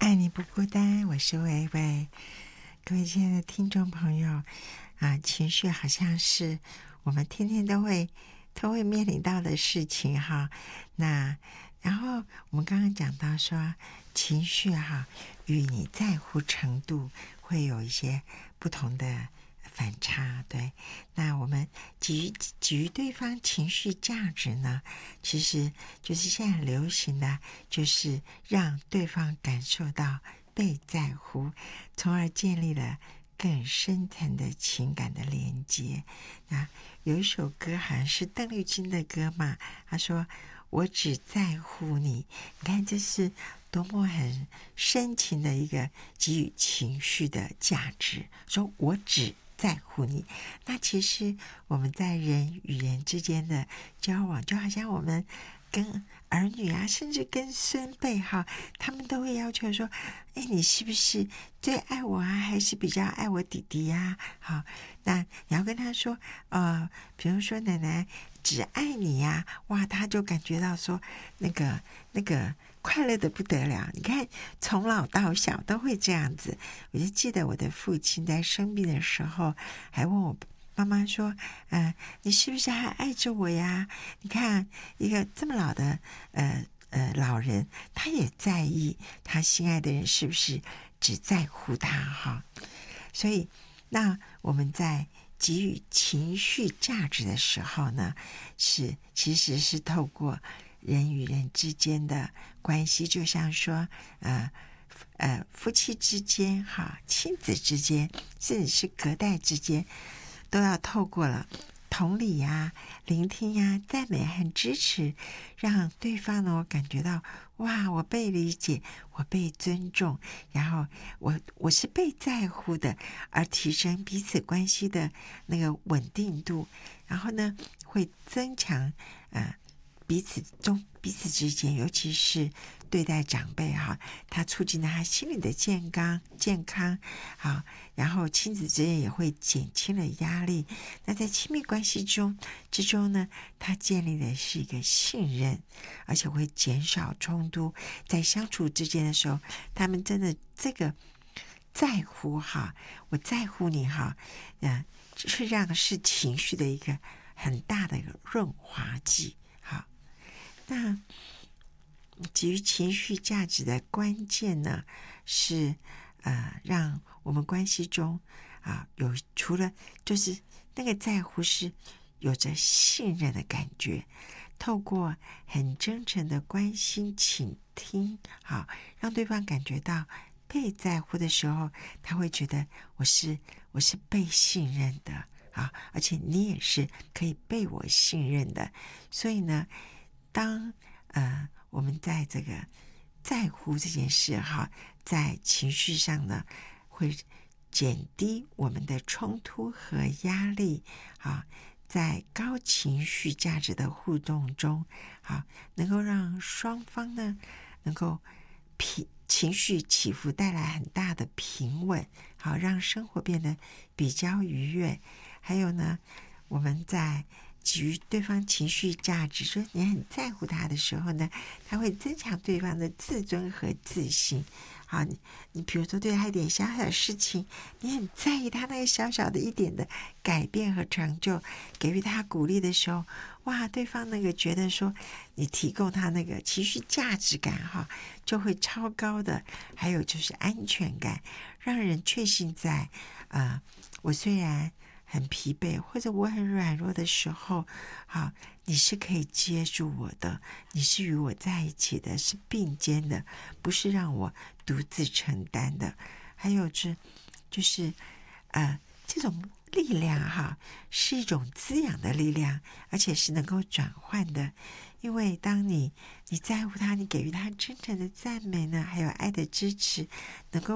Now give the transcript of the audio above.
爱你不孤单，我是薇薇。各位亲爱的听众朋友情绪好像是我们天天都会面临到的事情哈。然后我们刚刚讲到说，情绪与你在乎程度会有一些不同的反差，对。那我们给予对方情绪价值呢，其实就是现在很流行的，就是让对方感受到被在乎，从而建立了更深层的情感的连接。那有一首歌好像是邓丽君的歌嘛，他说我只在乎你，你看这是多么很深情的一个给予情绪的价值，说我只在乎你。那其实我们在人与人之间的交往，就好像我们跟儿女甚至跟孙辈他们都会要求说，你是不是最爱我还是比较爱我弟弟好，那你要跟他说比如说奶奶只爱你哇，他就感觉到说那个快乐的不得了。你看从老到小都会这样子。我就记得我的父亲在生病的时候还问我妈妈说你是不是还爱着我呀？你看一个这么老的老人，他也在意他心爱的人是不是只在乎他所以那我们在给予情绪价值的时候呢，其实是透过人与人之间的关系，就像说夫妻之间亲子之间，甚至是隔代之间，都要透过了同理聆听赞美和支持，让对方呢感觉到哇，我被理解，我被尊重，然后我是被在乎的，而提升彼此关系的那个稳定度，然后呢会增强彼此之间，尤其是对待长辈它促进了他心理的健康然后亲子之间也会减轻了压力。那在亲密关系之中呢，它建立的是一个信任，而且会减少冲突。在相处之间的时候，他们真的这个在乎我在乎你是让是情绪的一个很大的一个润滑剂。那给予情绪价值的关键呢，是让我们关系中除了就是那个在乎是有着信任的感觉，透过很真诚的关心倾听让对方感觉到被在乎的时候，他会觉得我是被信任的而且你也是可以被我信任的。所以呢，当我们在这个在乎这件事在情绪上呢，会减低我们的冲突和压力在高情绪价值的互动中能够让双方呢能够情绪起伏带来很大的平稳让生活变得比较愉悦。还有呢，我们在给予对方情绪价值，说你很在乎他的时候呢，他会增强对方的自尊和自信你比如说对他一点小小的事情，你很在意他那个小小的一点的改变和成就，给予他鼓励的时候，哇，对方那个觉得说你提供他那个情绪价值感就会超高的。还有就是安全感，让人确信在我虽然很疲惫或者我很软弱的时候你是可以接住我的，你是与我在一起的，是并肩的，不是让我独自承担的。还有就是这种力量是一种滋养的力量，而且是能够转换的。因为当你在乎他，你给予他真诚的赞美呢，还有爱的支持，能够